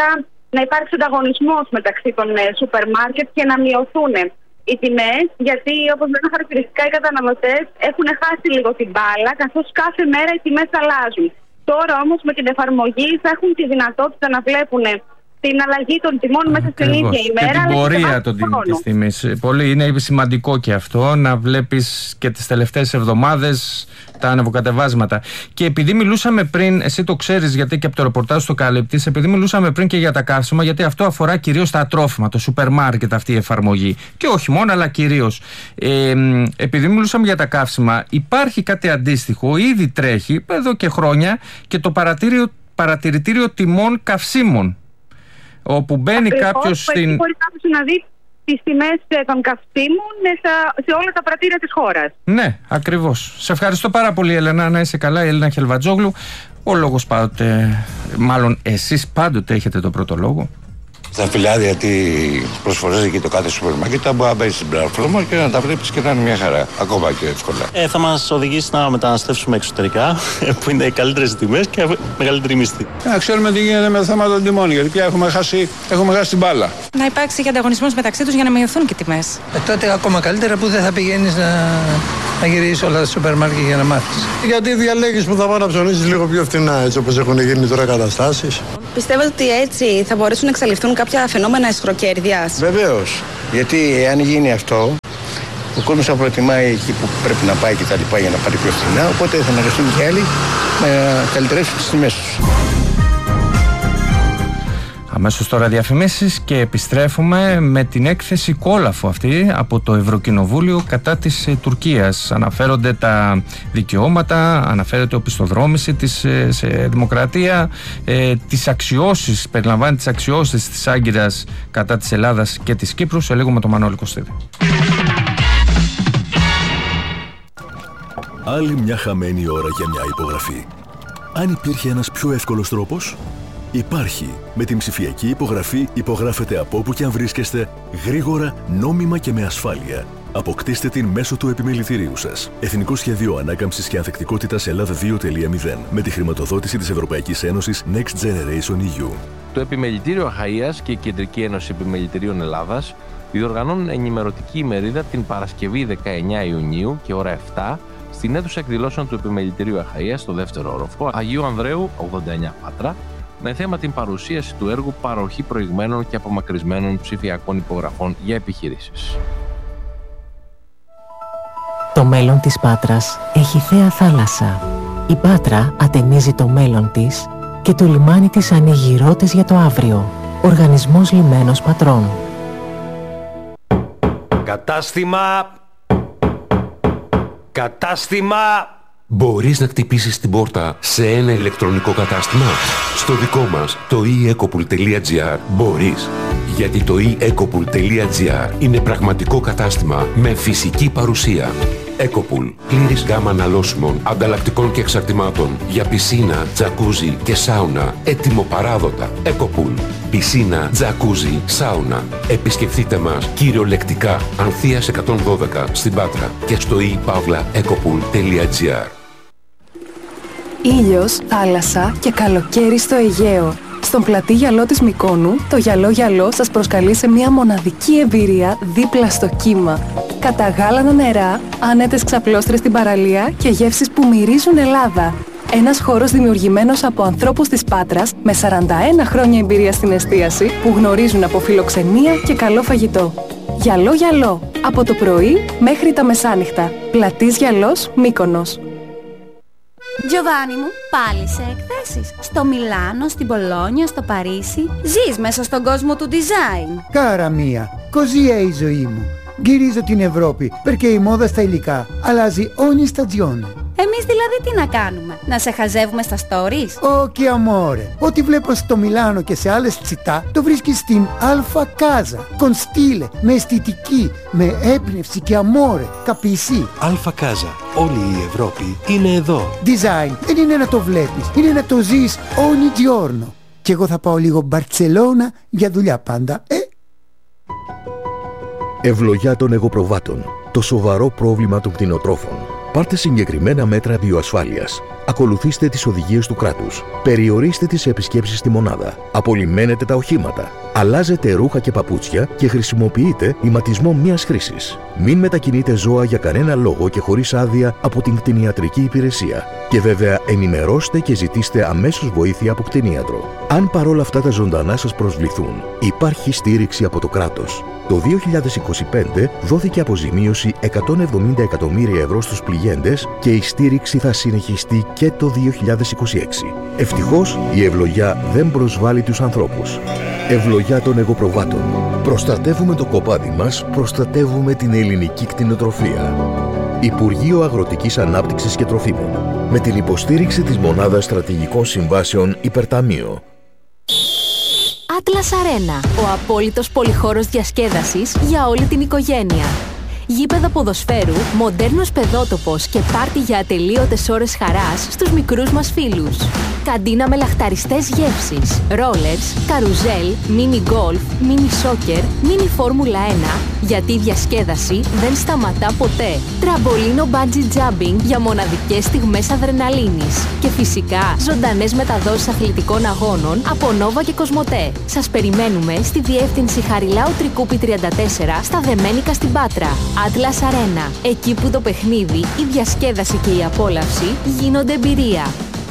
να υπάρξει ανταγωνισμός μεταξύ των σούπερ μάρκετ και να μειωθούν οι τιμές, γιατί όπως λένε χαρακτηριστικά οι καταναλωτές έχουν χάσει λίγο την μπάλα, καθώς κάθε μέρα οι τιμές αλλάζουν. Τώρα όμως με την εφαρμογή θα έχουν τη δυνατότητα να βλέπουν την αλλαγή των τιμών μέσα στην ίδια ημέρα. Και την πορεία της τιμής. Είναι σημαντικό και αυτό, να βλέπεις και τις τελευταίες εβδομάδες τα ανεβοκατεβάσματα. Και επειδή μιλούσαμε πριν, εσύ το ξέρεις γιατί και από το ρεπορτάζ το καλύπτεις, επειδή μιλούσαμε πριν και για τα καύσιμα, γιατί αυτό αφορά κυρίως τα τρόφιμα, το σούπερ μάρκετ αυτή η εφαρμογή. Και όχι μόνο, αλλά κυρίως. Επειδή μιλούσαμε για τα καύσιμα, υπάρχει κάτι αντίστοιχο, ήδη τρέχει εδώ και χρόνια και το παρατηρητήριο τιμών καυσίμων. Όπου μπαίνει κάποιος στην. Μπορεί κάποιος να δει τις τιμές των καυσίμων σε όλα τα πρατήρια της χώρας. Ναι, ακριβώς. Σε ευχαριστώ πάρα πολύ, Έλενα. Να είσαι καλά, η Έλληνα Χελβατζόγλου. Ο λόγος πάντοτε, μάλλον εσείς πάντοτε έχετε το πρώτο λόγο. Στα φυλάδια τι προσφορές εκεί το κάθε σούπερ μάρκετ μπορεί να μπαίνεις στην πλατφόρμα και να τα βλέπεις και να είναι μια χαρά, ακόμα και εύκολα. Θα μας οδηγήσει να μεταναστεύσουμε εξωτερικά, που είναι οι καλύτερες τιμές και μεγαλύτερη μισθή. Να ξέρουμε τι γίνεται με το θέμα των τιμών, γιατί πια έχουμε χάσει την μπάλα. Να υπάρξει και ανταγωνισμός μεταξύ τους για να μειωθούν και τιμές. Τότε ακόμα καλύτερα που δεν θα πηγαίνεις να γυρίσεις όλα τα σούπερ μάρκετ για να μάθεις. Γιατί διαλέγεις που θα πάνε να ψωνίσεις λίγο πιο φθηνά, έτσι όπως έχουν γίνει τώρα καταστάσεις. Πιστεύετε ότι έτσι θα μπορέσουν να εξαλειφθούν κάποια φαινόμενα αισχροκέρδειας? Βεβαίως. Γιατί αν γίνει αυτό, ο κόσμος θα προτιμάει εκεί που πρέπει να πάει και τα λοιπά για να πάρει πιο φθηνά. Οπότε θα αναγκαστούν και άλλοι να καλυτερεύσουν τις τιμές τους. Αμέσως τώρα διαφημίσεις και επιστρέφουμε με την έκθεση κόλαφου αυτή από το Ευρωκοινοβούλιο κατά της Τουρκίας. Αναφέρονται τα δικαιώματα, αναφέρεται οπισθοδρόμηση σε δημοκρατία, τις αξιώσεις, περιλαμβάνει τις αξιώσεις της Άγκυρας κατά της Ελλάδας και της Κύπρου. Σε λίγο με τον Μανώλη Κωστίδη. Άλλη μια χαμένη ώρα για μια υπογραφή. Αν υπήρχε ένας πιο εύκολος τρόπος, υπάρχει. Με την ψηφιακή υπογραφή υπογράφετε από όπου και αν βρίσκεστε, γρήγορα, νόμιμα και με ασφάλεια. Αποκτήστε την μέσω του επιμελητηρίου σας. Εθνικό Σχέδιο Ανάκαμψης και Ανθεκτικότητας Ελλάδα 2.0 με τη χρηματοδότηση της Ευρωπαϊκής Ένωσης Next Generation EU. Το Επιμελητήριο Αχαΐας και η Κεντρική Ένωση Επιμελητηρίων Ελλάδας διοργανώνουν ενημερωτική ημερίδα την Παρασκευή 19 Ιουνίου και ώρα 7 στην αίθουσα εκδηλώσεων του Επιμελητηρίου Αχαΐας στο δεύτερο όροφο Αγίου Ανδρέου 89 Πάτρα, με θέμα την παρουσίαση του έργου παροχή προηγμένων και απομακρυσμένων ψηφιακών υπογραφών για επιχειρήσεις. Το μέλλον της Πάτρας έχει θέα θάλασσα. Η Πάτρα ατενίζει το μέλλον της και το λιμάνι της ανοίγει ρότες για το αύριο. Οργανισμός Λιμένος Πατρών. Κατάστημα! Μπορείς να χτυπήσεις την πόρτα σε ένα ηλεκτρονικό κατάστημα? Στο δικό μας, το eEcopool.gr, μπορείς. Γιατί το eEcopool.gr είναι πραγματικό κατάστημα με φυσική παρουσία. Ecopool. Πλήρης γάμα αναλώσιμων, ανταλλακτικών και εξαρτημάτων για πισίνα, τζακούζι και σάουνα. Έτοιμο παράδοτα. Ecopool. Πισίνα, τζακούζι, σάουνα. Επισκεφτείτε μας κυριολεκτικά Ανθείας 112 στην Πάτρα και στο ePavlaEcopool.gr. Ήλιος, θάλασσα και καλοκαίρι στο Αιγαίο. Στον πλατή γυαλό της Μυκόνου, το γυαλό σας προσκαλεί σε μια μοναδική εμπειρία δίπλα στο κύμα. Καταγάλανα νερά, άνετες ξαπλώστρες στην παραλία και γεύσεις που μυρίζουν Ελλάδα. Ένας χώρος δημιουργημένος από ανθρώπους της Πάτρας με 41 χρόνια εμπειρία στην εστίαση που γνωρίζουν από φιλοξενία και καλό φαγητό. Γυαλό, από το πρωί μέχρι τα μεσάνυχτα. Πλατής Γυαλός, Μύκονος. Giovanni μου, πάλι σε εκθέσεις. Στο Μιλάνο, στην Πολόνια, στο Παρίσι. Ζεις μέσα στον κόσμο του design. Cara mia, così è η ζωή μου. Γυρίζω την Ευρώπη, perché η μόδα στα υλικά αλλάζει ogni stagione. Εμείς δηλαδή τι να κάνουμε, να σε χαζεύουμε στα stories? Όχι amore, ό,τι βλέπω στο Μιλάνο και σε άλλες τσιτά το βρίσκεις στην Alfa Casa. Con stile, με αισθητική, με έμπνευση και amore, capisci? Alfa Casa, όλη η Ευρώπη είναι εδώ. Design δεν είναι να το βλέπεις, είναι να το ζεις ogni giorno. Και εγώ θα πάω λίγο Μπαρτσελώνα για δουλειά πάντα, Ευλογιά των εγωπροβάτων. Το σοβαρό πρόβλημα των κτηνοτρόφων. Πάρτε συγκεκριμένα μέτρα βιοασφάλειας. Ακολουθήστε τις οδηγίες του κράτους. Περιορίστε τις επισκέψεις στη μονάδα. Απολυμμένετε τα οχήματα. Αλλάζετε ρούχα και παπούτσια και χρησιμοποιείτε ηματισμό μιας χρήσης. Μην μετακινείτε ζώα για κανένα λόγο και χωρίς άδεια από την κτηνιατρική υπηρεσία. Και βέβαια ενημερώστε και ζητήστε αμέσως βοήθεια από κτηνίατρο. Αν παρόλα αυτά τα ζωντανά σας προσβληθούν, υπάρχει στήριξη από το κράτος. Το 2025 δόθηκε αποζημίωση 170 εκατομμύρια ευρώ στους πληγέντες και η στήριξη θα συνεχιστεί και το 2026. Ευτυχώς η ευλογιά δεν προσβάλλει τους ανθρώπους. Ευλογιά των εγωπροβάτων. Προστατεύουμε το κοπάδι μας, προστατεύουμε την ελληνική κτηνοτροφία. Υπουργείο Αγροτικής Ανάπτυξης και Τροφίμων. Με την υποστήριξη της Μονάδας Στρατηγικών Συμβάσεων Υπερταμείο. Atlas Arena, ο απόλυτος πολυχώρος διασκέδασης για όλη την οικογένεια. Γήπεδα ποδοσφαίρου, μοντέρνος παιδότοπος και πάρτι για ατελείωτες ώρες χαράς στους μικρούς μας φίλους. Καντίνα με λαχταριστές γεύσεις, ρόλερς, καρουζέλ, μίνι γκολφ, μίνι σόκερ, μίνι φόρμουλα 1, γιατί η διασκέδαση δεν σταματά ποτέ. Τραμπολίνο bungee jumping για μοναδικές στιγμές αδρεναλίνης. Και φυσικά ζωντανές μεταδόσεις αθλητικών αγώνων από Nova και Κοσμοτέ. Σας περιμένουμε στη διεύθυνση Χαριλάου Τρικούπη 34 στα Δεμένικα στην Πάτρα. Atlas Arena, εκεί που το παιχνίδι, η διασκέδαση και η απόλαυση γίνονται εμπειρία.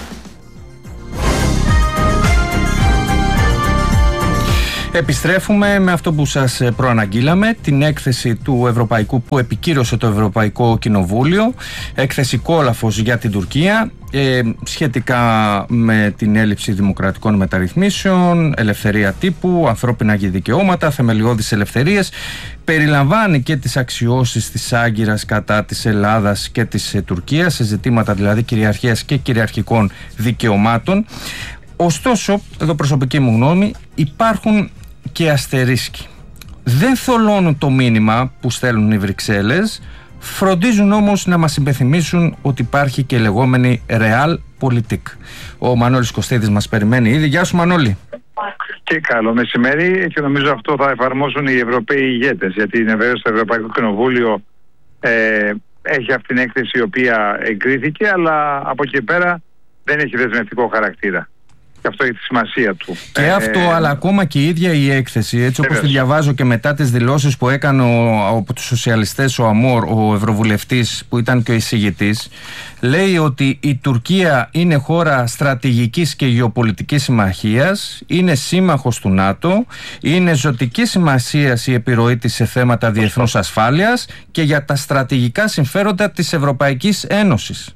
Επιστρέφουμε με αυτό που σας προαναγγείλαμε, την έκθεση του Ευρωπαϊκού που επικύρωσε το Ευρωπαϊκό Κοινοβούλιο, έκθεση κόλαφος για την Τουρκία, σχετικά με την έλλειψη δημοκρατικών μεταρρυθμίσεων, ελευθερία τύπου, ανθρώπινα δικαιώματα, θεμελιώδεις ελευθερίες. Περιλαμβάνει και τις αξιώσεις της Άγκυρας κατά της Ελλάδας και της Τουρκίας, σε ζητήματα δηλαδή κυριαρχίας και κυριαρχικών δικαιωμάτων. Ωστόσο, εδώ προσωπική μου γνώμη, υπάρχουν και αστερίσκοι. Δεν θολώνουν το μήνυμα που στέλνουν οι Βρυξέλλες, φροντίζουν όμως να μας υπενθυμίσουν ότι υπάρχει και λεγόμενη realpolitik. Ο Μανώλης Κωστίδης μας περιμένει ήδη. Γεια σου Μανώλη. Και καλό μεσημέρι, και νομίζω αυτό θα εφαρμόσουν οι Ευρωπαίοι ηγέτες, γιατί είναι βέβαιο στο Ευρωπαϊκό Κοινοβούλιο έχει αυτή την έκθεση η οποία εγκρίθηκε, αλλά από εκεί πέρα δεν έχει δεσμευτικό χαρακτήρα. Και αυτό έχει τη σημασία του. Και αυτό, αλλά ακόμα και η ίδια η έκθεση, έτσι όπως τη διαβάζω και μετά τις δηλώσεις που έκανε από τους σοσιαλιστές ο Αμόρ, ο ευρωβουλευτής που ήταν και ο εισηγητής, λέει ότι η Τουρκία είναι χώρα στρατηγικής και γεωπολιτικής συμμαχίας, είναι σύμμαχος του ΝΑΤΟ, είναι ζωτικής σημασίας η επιρροή της σε θέματα διεθνούς ασφάλειας και για τα στρατηγικά συμφέροντα της Ευρωπαϊκής Ένωσης.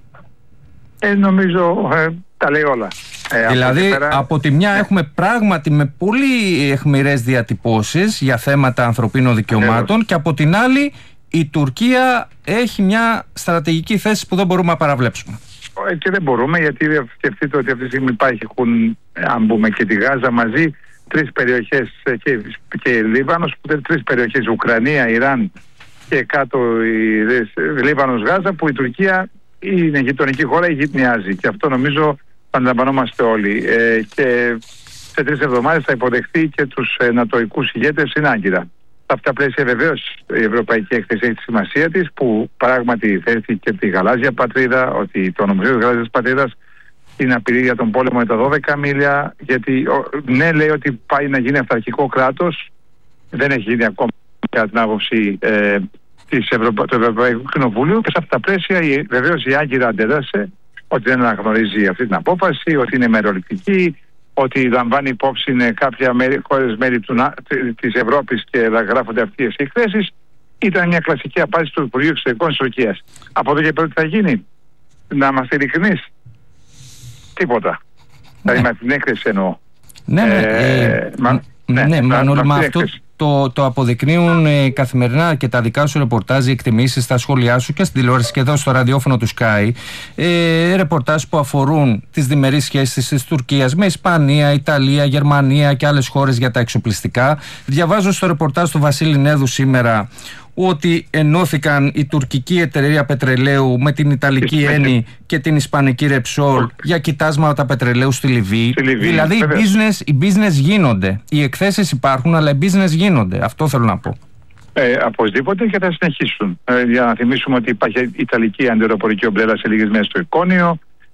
Νομίζω τα λέει όλα. Δηλαδή από τη μια έχουμε πράγματι με πολύ αιχμηρές διατυπώσεις για θέματα ανθρωπίνων δικαιωμάτων και από την άλλη η Τουρκία έχει μια στρατηγική θέση που δεν μπορούμε να παραβλέψουμε. Και δεν μπορούμε, γιατί σκεφτείτε ότι αυτή τη στιγμή υπάρχουν, αν πούμε και τη Γάζα μαζί, τρεις περιοχές και Λίβανος, τρεις περιοχές, Ουκρανία, Ιράν και κάτω Λίβανος, Γάζα, που η Τουρκία είναι γειτονική χώρα, γειτονιάζει, και αυτό νομίζω αντιλαμβανόμαστε όλοι. Και σε 3 εβδομάδες θα υποδεχθεί και τους νατοικούς ηγέτες στην Άγκυρα. Σε αυτά πλαίσια βεβαίως η Ευρωπαϊκή Έκθεση έχει τη σημασία της, που πράγματι θέτει και τη γαλάζια πατρίδα, ότι το νομοσχέδιο της γαλάζιας πατρίδας είναι απειλή για τον πόλεμο με τα 12 μίλια, γιατί ναι, λέει ότι πάει να γίνει αυταρχικό κράτος, δεν έχει γίνει ακόμα κατά την άποψη του Ευρωπαϊκού Κοινοβουλίου, και σε αυτά τα πλαίσια βεβαίως η Άγκυρα αντέδρασε ότι δεν αναγνωρίζει αυτή την απόφαση, ότι είναι μεροληπτική, ότι λαμβάνει υπόψη κάποια χώρες μέλη της Ευρώπης και γράφονται αυτές οι εκθέσεις. Ήταν μια κλασική απάντηση του Υπουργείου Εξωτερικών της Τουρκίας. Από εδώ και πέρα τι θα γίνει? Να είμαστε ειλικρινείς? Τίποτα. Δηλαδή με την έκθεση εννοώ. Μα αυτό το αποδεικνύουν καθημερινά και τα δικά σου ρεπορτάζ, οι εκτιμήσεις στα σχόλιά σου και στην τηλεόραση και εδώ στο ραδιόφωνο του Sky, ρεπορτάζ που αφορούν τις διμερείς σχέσεις της Τουρκίας με Ισπανία, Ιταλία, Γερμανία και άλλες χώρες για τα εξοπλιστικά. Διαβάζω στο ρεπορτάζ του Βασίλη Νέδου σήμερα ότι ενώθηκαν η τουρκική εταιρεία πετρελαίου με την Ιταλική Eni και την Ισπανική Repsol για κοιτάσματα πετρελαίου στη Λιβύη. Δηλαδή οι business γίνονται. Οι εκθέσεις υπάρχουν, αλλά οι business γίνονται. Αυτό θέλω να πω. Οπωσδήποτε, και θα συνεχίσουν. Για να θυμίσουμε ότι υπάρχει Ιταλική αντιεροπορική ομπρέλα σε λίγες μέρες στο Ικόνιο.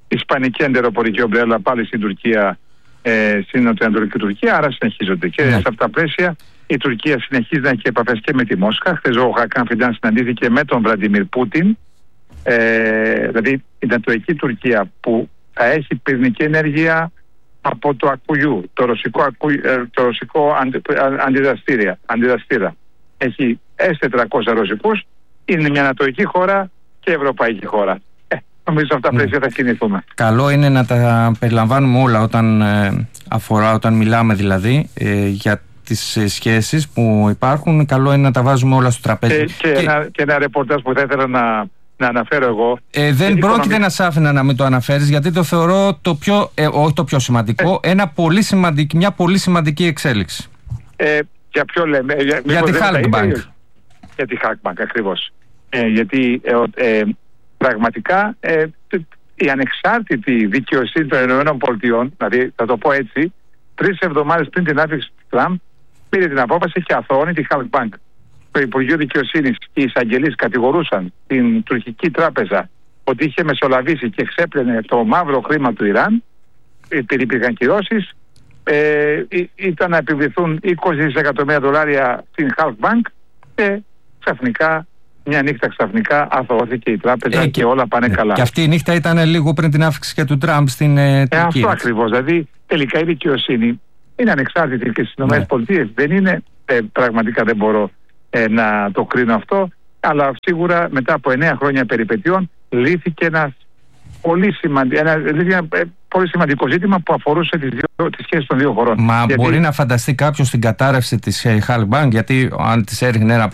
ισπανική εντεροπορική ομπρέλα πάλι στην Τουρκία, στην νοτιοανατολική Τουρκία, άρα συνεχίζονται. Και σε αυτά τα πλαίσια η Τουρκία συνεχίζει να έχει επαφές και με τη Μόσχα. Χθες ο Χακάν Φιντάν συναντήθηκε με τον Βλαντιμίρ Πούτιν. Δηλαδή η νατοική Τουρκία που θα έχει πυρηνική ενέργεια από το Ακουγιού, το ρωσικό αντιδραστήρα. Έχει S-400 ρωσικούς, είναι μια νατοική χώρα και ευρωπαϊκή χώρα. Νομίζω σε αυτά τα πλαίσια θα κινηθούμε. Καλό είναι να τα περιλαμβάνουμε όλα όταν μιλάμε δηλαδή για τις σχέσεις που υπάρχουν. Καλό είναι να τα βάζουμε όλα στο τραπέζι. Και ένα ρεπορτάζ που θα ήθελα να αναφέρω εγώ. Δεν πρόκειται να σ' άφηνα να μην το αναφέρεις, γιατί το θεωρώ όχι το πιο σημαντικό, μια πολύ σημαντική εξέλιξη. Για ποιο λέμε? Για τη Halkbank. Για τη Halkbank ακριβώς. Γιατί πραγματικά η ανεξάρτητη δικαιοσύνη των ΗΠΑ, δηλαδή θα το πω έτσι, 3 εβδομάδες πριν την άφηξη του Τραμπ, πήρε την απόφαση και αθωώνει τη Halkbank. Το Υπουργείο Δικαιοσύνης και οι εισαγγελείς κατηγορούσαν την τουρκική τράπεζα ότι είχε μεσολαβήσει και ξέπλαινε το μαύρο χρήμα του Ιράν. Υπήρχαν κυρώσεις. Ήταν να επιβληθούν $20 δισεκατομμύρια στην Halkbank και μια νύχτα ξαφνικά αθωώθηκε η τράπεζα και όλα πάνε καλά. Και αυτή η νύχτα ήταν λίγο πριν την άφηξη και του Τραμπ στην Τουρκία. Αυτό ακριβώς. Δηλαδή τελικά η δικαιοσύνη είναι ανεξάρτητη και στις ΗΠΑ δεν είναι, πραγματικά δεν μπορώ να το κρίνω αυτό, αλλά σίγουρα μετά από 9 χρόνια περιπετειών λύθηκε ένα πολύ σημαντικό ζήτημα που αφορούσε τις σχέσεις των δύο χωρών. Μπορεί να φανταστεί κάποιος την κατάρρευση της Halkbank, γιατί αν της έριχνε ένα